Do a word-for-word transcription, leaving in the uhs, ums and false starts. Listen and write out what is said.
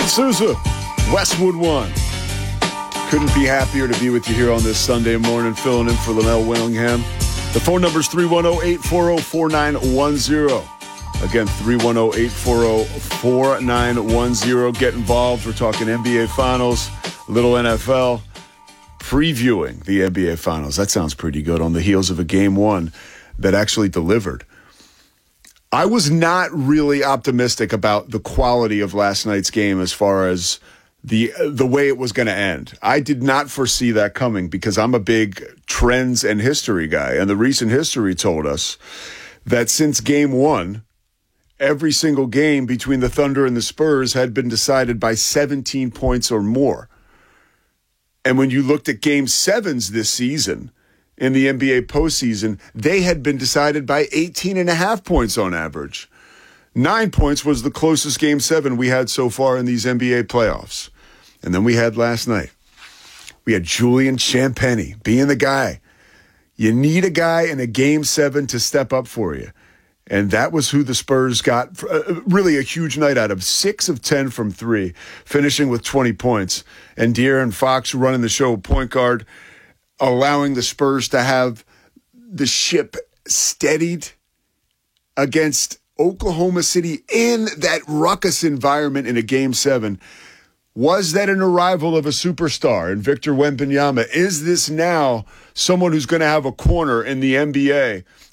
Steve Souza, Westwood One. Couldn't be happier to be with you here on this Sunday morning, filling in for Linnell Willingham. The phone number is three one zero, eight four zero, four nine one zero. Again, three one zero, eight four zero, four nine one zero. Get involved. We're talking N B A Finals, little N F L, previewing the N B A Finals. That sounds pretty good on the heels of a game one that actually delivered. I was not really optimistic about the quality of last night's game as far as the the way it was going to end. I did not foresee that coming because I'm a big trends and history guy, and the recent history told us that since game one, every single game between the Thunder and the Spurs had been decided by seventeen points or more. And when you looked at game sevens this season, in the N B A postseason, they had been decided by eighteen and a half points on average. Nine points was the closest game seven we had so far in these N B A playoffs. And then we had last night. We had Julian Champagnie being the guy. You need a guy in a game seven to step up for you. And that was who the Spurs got uh, really a huge night out of. Six of ten from three, finishing with twenty points. And De'Aaron Fox running the show point guard, allowing the Spurs to have the ship steadied against Oklahoma City in that ruckus environment in a game seven. Was that an arrival of a superstar in Victor Wembanyama? Is this now someone who's going to have a corner in the N B A